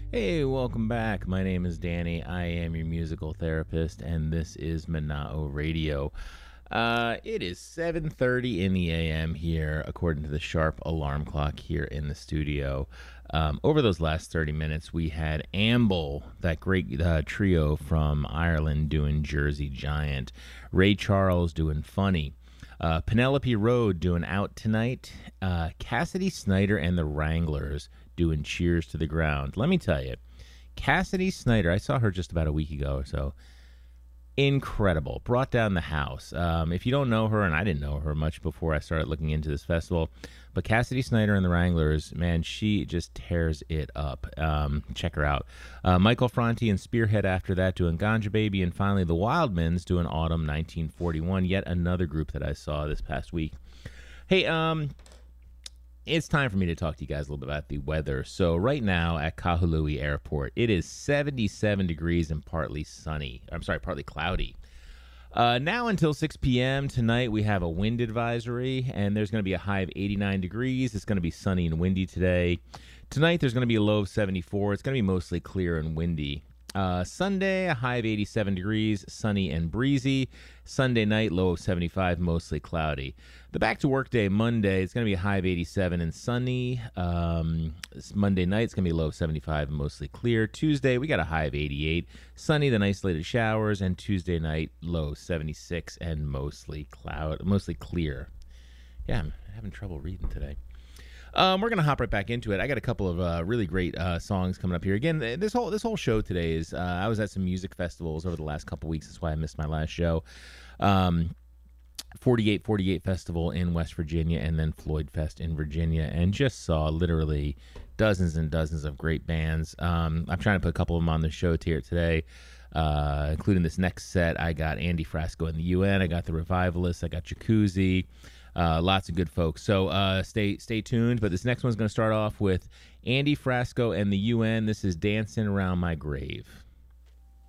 Hey, welcome back. My name is Danny. I am your musical therapist, and this is Manao Radio. It is 7:30 in the a.m. here, according to the sharp alarm clock here in the studio. Over those last 30 minutes, we had Amble, that great trio from Ireland, doing Jersey Giant. Ray Charles doing Funny. Penelope Road doing Out Tonight. Cassidy Snyder and the Wranglers doing Cheers to the Ground. Let me tell you, Cassidy Snyder, I saw her just about a week ago or so. Incredible. Brought down the house. If you don't know her, and I didn't know her much before I started looking into this festival, but Cassidy Snyder and the Wranglers, man, she just tears it up. Check her out. Michael Franti and Spearhead after that doing Ganja Baby, and finally the Wildmans doing Autumn 1941, yet another group that I saw this past week. Hey, it's time for me to talk to you guys a little bit about the weather. So right now at Kahului Airport, it is 77 degrees and partly sunny. I'm sorry, partly cloudy. Now until 6 p.m. tonight, we have a wind advisory, and there's going to be a high of 89 degrees. It's going to be sunny and windy today. Tonight, there's going to be a low of 74. It's going to be mostly clear and windy. Sunday, a high of 87 degrees, sunny and breezy. Sunday night, low of 75, mostly cloudy. The back to work day, Monday, it's going to be a high of 87 and sunny. Monday night, it's going to be a low of 75 and mostly clear. Tuesday, we got a high of 88, sunny, then isolated showers. And Tuesday night, low 76 and mostly clear. Yeah, I'm having trouble reading today. We're gonna hop right back into it. I got a couple of really great songs coming up here. Again, this whole show today is I was at some music festivals over the last couple weeks. That's why I missed my last show. 48 Festival in West Virginia, and then Floyd Fest in Virginia, and just saw literally dozens and dozens of great bands. I'm trying to put a couple of them on the show here today. Including this next set. I got Andy Frasco and the UN. I got the Revivalists. I got Jacuzzi. Lots of good folks. So stay tuned. But this next one's going to start off with Andy Frasco and the UN. This is Dancing Around My Grave.